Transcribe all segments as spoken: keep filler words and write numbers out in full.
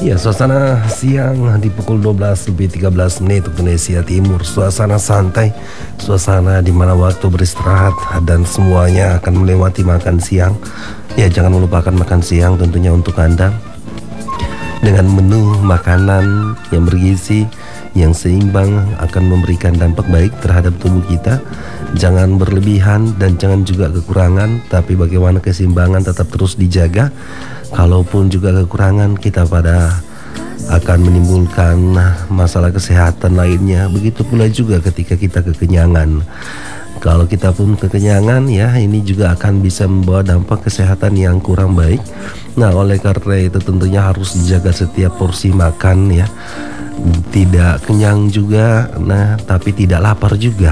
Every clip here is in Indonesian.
Ya, suasana siang di pukul dua belas lebih tiga belas menit waktu Indonesia Timur. Suasana santai, suasana di mana waktu beristirahat dan semuanya akan melewati makan siang. Ya, jangan melupakan makan siang tentunya untuk Anda dengan menu makanan yang bergizi, yang seimbang, akan memberikan dampak baik terhadap tubuh kita. Jangan berlebihan dan jangan juga kekurangan, tapi bagaimana keseimbangan tetap terus dijaga. Kalaupun juga kekurangan, kita pada akan menimbulkan masalah kesehatan lainnya. Begitu pula juga ketika kita kekenyangan. Kalau kita pun kekenyangan, ya ini juga akan bisa membawa dampak kesehatan yang kurang baik. Nah, oleh karena itu tentunya harus dijaga setiap porsi makan, ya. Tidak kenyang juga, nah tapi tidak lapar juga.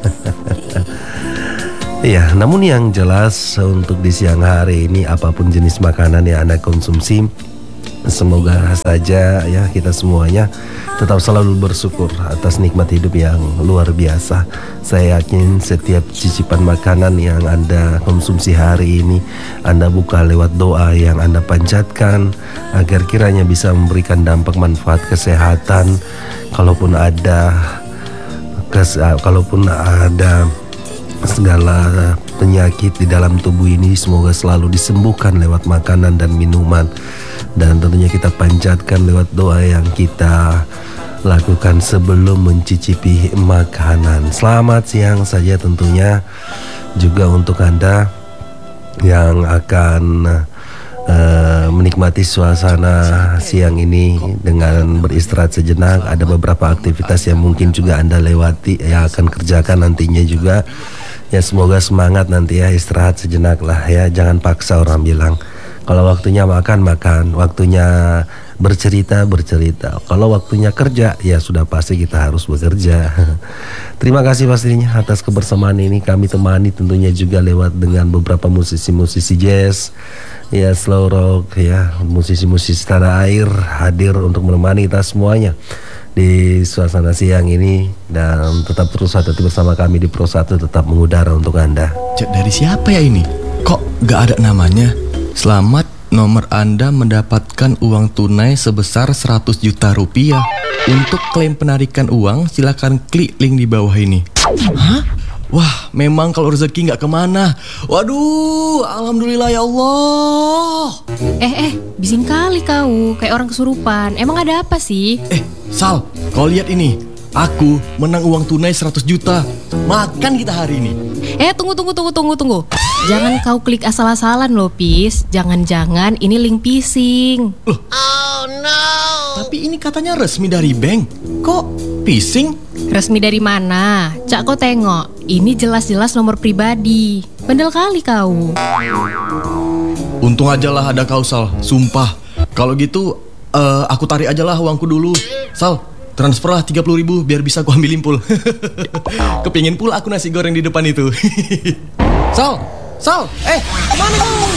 Ya, namun yang jelas untuk di siang hari ini, apapun jenis makanan yang Anda konsumsi, semoga saja ya kita semuanya tetap selalu bersyukur atas nikmat hidup yang luar biasa. Saya yakin setiap cicipan makanan yang Anda konsumsi hari ini, Anda buka lewat doa yang Anda panjatkan agar kiranya bisa memberikan dampak manfaat kesehatan. Kalaupun ada kes, kalaupun ada segala penyakit di dalam tubuh ini, semoga selalu disembuhkan lewat makanan dan minuman. Dan tentunya kita panjatkan lewat doa yang kita lakukan sebelum mencicipi makanan. Selamat siang saja tentunya juga untuk Anda yang akan uh, menikmati suasana siang ini dengan beristirahat sejenak. Ada beberapa aktivitas yang mungkin juga Anda lewati, yang akan kerjakan nantinya juga. Ya, semoga semangat nanti ya, istirahat sejenak lah ya. Jangan paksa, orang bilang kalau waktunya makan, makan. Waktunya bercerita, bercerita. Kalau waktunya kerja, ya sudah pasti kita harus bekerja. Terima kasih pastinya atas kebersamaan ini. Kami temani tentunya juga lewat dengan beberapa musisi-musisi jazz, ya slow rock, ya musisi-musisi tanah air hadir untuk menemani kita semuanya di suasana siang ini. Dan tetap terus hati bersama kami di Pro satu, tetap mengudara untuk Anda. Chat dari siapa ya ini? Kok gak ada namanya? Selamat, nomor Anda mendapatkan uang tunai sebesar seratus juta rupiah. Untuk klaim penarikan uang, silakan klik link di bawah ini. Hah? Wah, memang kalau rezeki gak kemana. Waduh, alhamdulillah ya Allah. Eh, eh, bising kali kau, kayak orang kesurupan. Emang ada apa sih? Eh, Sal, kau lihat ini. Aku menang uang tunai seratus juta. Makan kita hari ini. Eh, tunggu, tunggu, tunggu, tunggu, tunggu. Jangan kau klik asal-asalan loh, Pis. Jangan-jangan ini link phishing. Loh. Oh no. Tapi ini katanya resmi dari bank. Kok phishing? Resmi dari mana? Cak, kau tengok. Ini jelas-jelas nomor pribadi. Bandel kali kau. Untung aja lah ada kau, Sal. Sumpah. Kalau gitu, uh, aku tarik aja lah uangku dulu. Sal, transfer lah tiga puluh ribu biar bisa aku ambilin pul. Kepingin pula aku nasi goreng di depan itu. Sal, Sal, eh kemana kau?